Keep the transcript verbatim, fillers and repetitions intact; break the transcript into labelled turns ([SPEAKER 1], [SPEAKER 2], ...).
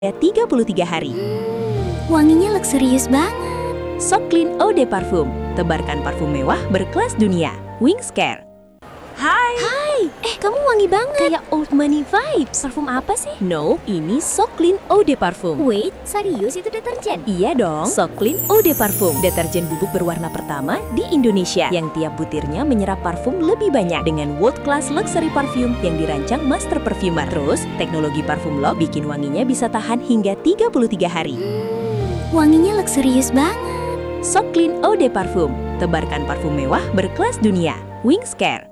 [SPEAKER 1] tiga puluh tiga hari.
[SPEAKER 2] Wanginya luxurious banget.
[SPEAKER 1] So Clean Eau de Parfum. Tebarkan parfum mewah berkelas dunia. Wings Care. Hai.
[SPEAKER 2] Hai, eh kamu wangi banget. Kayak old money vibes. Parfum apa sih?
[SPEAKER 1] No, ini So Clean Eau de Parfum.
[SPEAKER 2] Wait, serius itu deterjen?
[SPEAKER 1] Iya dong. So Clean Eau de Parfum. Deterjen bubuk berwarna pertama di Indonesia yang tiap butirnya menyerap parfum lebih banyak dengan world class luxury parfum yang dirancang master perfumer. Terus, teknologi parfum lock bikin wanginya bisa tahan hingga tiga puluh tiga hari.
[SPEAKER 2] Wanginya luxurious banget.
[SPEAKER 1] So Clean Eau de Parfum. Tebarkan parfum mewah berkelas dunia. Wings Care.